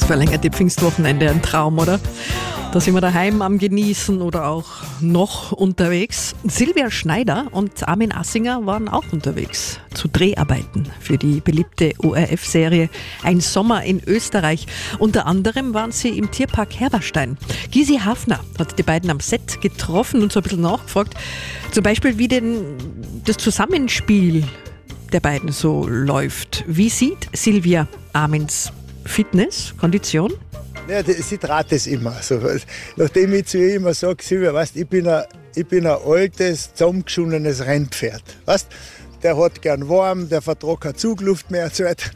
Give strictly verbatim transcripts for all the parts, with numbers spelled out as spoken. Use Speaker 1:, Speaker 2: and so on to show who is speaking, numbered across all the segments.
Speaker 1: verlängerte Pfingstwochenende ein Traum, oder? Da sind wir daheim am Genießen oder auch noch unterwegs. Silvia Schneider und Armin Assinger waren auch unterwegs zu Dreharbeiten für die beliebte O R F-Serie Ein Sommer in Österreich. Unter anderem waren sie im Tierpark Herberstein. Gysi Hafner hat die beiden am Set getroffen und so ein bisschen nachgefragt, zum Beispiel wie denn das Zusammenspiel der beiden so läuft. Wie sieht Silvia Armins Fitness, Kondition?
Speaker 2: Ja, sie trat es immer. So, nachdem ich zu ihr immer sage, Silvia, weißt, ich bin ein, ich bin ein altes, zusammengeschundenes Rennpferd. Weißt, der hat gern warm, der vertragt keine Zugluft mehr und so weiter.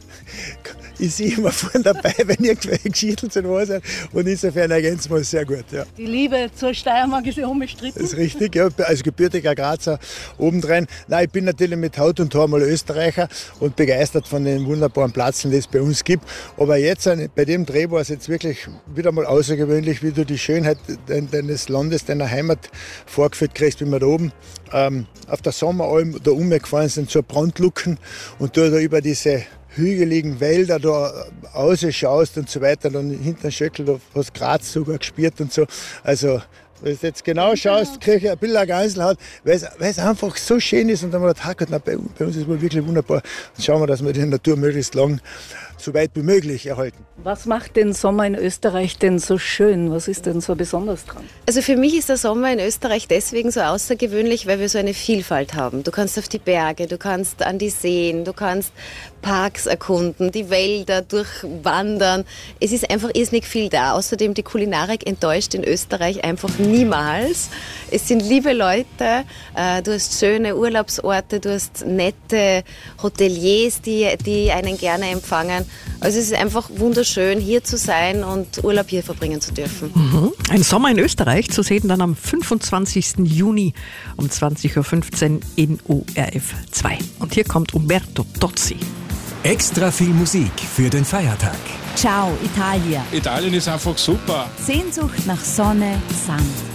Speaker 2: Ich sehe immer vorne dabei, wenn irgendwelche Geschichten sind, wo sind. Und insofern ergänzen wir es sehr gut. Ja.
Speaker 3: Die Liebe zur Steiermark ist ja unbestritten.
Speaker 2: Das ist richtig, ja. Als gebürtiger Grazer obendrein. Nein, ich bin natürlich mit Haut und Haar mal Österreicher und begeistert von den wunderbaren Plätzen, die es bei uns gibt. Aber jetzt, bei dem Dreh war es jetzt wirklich wieder mal außergewöhnlich, wie du die Schönheit deines Landes, deiner Heimat vorgeführt kriegst, wie wir da oben ähm, auf der Sommeralm da umgefahren sind zur Brandlucken und du da über diese hügeligen Wälder da rausschaust und so weiter, dann hinter dem Schöckel, da hast Graz sogar gespürt und so. Also, wenn du jetzt genau schaust, kriege ich ein bisschen eine Gänsehaut, weil es, weil es einfach so schön ist und dann haben wir gedacht, na, bei, bei uns ist es wirklich wunderbar. Und schauen wir, dass wir die Natur möglichst lang, so weit wie möglich erhalten.
Speaker 3: Was macht den Sommer in Österreich denn so schön? Was ist denn so besonders dran?
Speaker 4: Also für mich ist der Sommer in Österreich deswegen so außergewöhnlich, weil wir so eine Vielfalt haben. Du kannst auf die Berge, du kannst an die Seen, du kannst Parks erkunden, die Wälder durchwandern. Es ist einfach irrsinnig viel da. Außerdem die Kulinarik enttäuscht in Österreich einfach niemals. Es sind liebe Leute, du hast schöne Urlaubsorte, du hast nette Hoteliers, die, die einen gerne empfangen. Also es ist einfach wunderschön, hier zu sein und Urlaub hier verbringen zu dürfen.
Speaker 1: Mhm. Ein Sommer in Österreich zu sehen dann am fünfundzwanzigsten Juni um zwanzig Uhr fünfzehn in O R F zwei. Und hier kommt Umberto Tozzi.
Speaker 5: Extra viel Musik für den Feiertag.
Speaker 6: Ciao Italia.
Speaker 7: Italien ist einfach super.
Speaker 6: Sehnsucht nach Sonne, Sand.